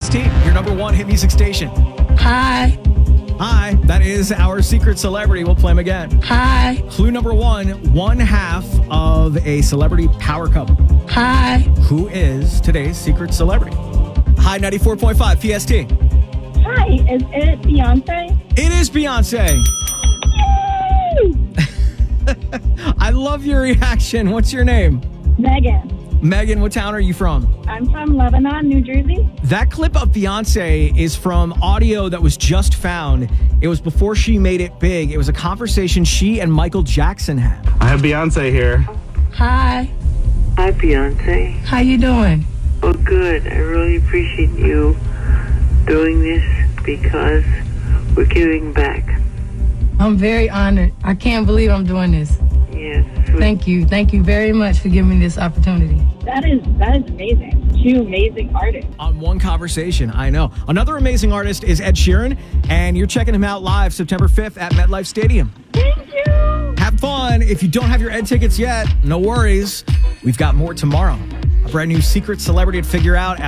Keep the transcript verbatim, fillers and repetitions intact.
T, your number one hit music station. Hi. Hi, that is our secret celebrity. We'll play him again. Hi. Clue number one, one half of a celebrity power couple. Hi. Who is today's secret celebrity? Hi, ninety-four point five P S T. Hi, is it Beyonce? It is Beyonce. I love your reaction. What's your name? Megan. Megan, what town are you from? I'm from Lebanon, New Jersey. That clip of Beyonce is from audio that was just found. It was before she made it big. It was a conversation she and Michael Jackson had. I have Beyonce here. Hi. Hi, Beyonce. How you doing? Oh, good. I really appreciate you doing this because we're giving back. I'm very honored. I can't believe I'm doing this. Yes. Thank you. Thank you very much for giving me this opportunity. That is that is amazing. Two amazing artists. On one conversation, I know. Another amazing artist is Ed Sheeran, and you're checking him out live September fifth at MetLife Stadium. Thank you. Have fun. If you don't have your Ed tickets yet, no worries. We've got more tomorrow. A brand new secret celebrity to figure out.